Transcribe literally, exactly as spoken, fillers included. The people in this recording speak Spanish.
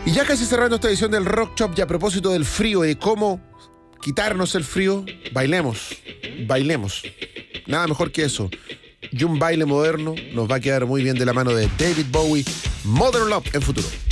Y ya casi cerrando esta edición del Rock Shop, y a propósito del frío y de cómo quitarnos el frío, bailemos, bailemos. Nada mejor que eso. Y un baile moderno nos va a quedar muy bien de la mano de David Bowie, Modern Love en Futuro.